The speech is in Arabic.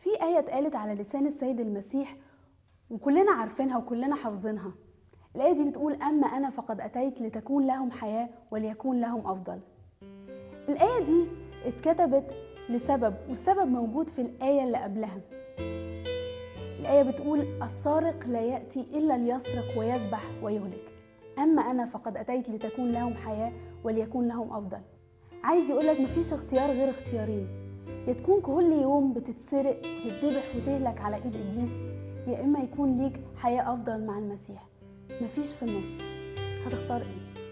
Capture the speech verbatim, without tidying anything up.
في آية اتقالت على لسان السيد المسيح وكلنا عارفينها وكلنا حافظينها. الآية دي بتقول: أما أنا فقد أتيت لتكون لهم حياة وليكون لهم أفضل. الآية دي اتكتبت لسبب، والسبب موجود في الآية اللي قبلها. الآية بتقول: السارق لا يأتي إلا ليسرق ويذبح ويهلك، أما أنا فقد أتيت لتكون لهم حياة وليكون لهم أفضل. عايز يقولك مفيش اختيار غير اختيارين: يا تكون كل يوم بتتسرق وتتذبح وتهلك على إيد إبليس، يا إما يكون ليك حياة أفضل مع المسيح. مفيش في النص. هتختار إيه؟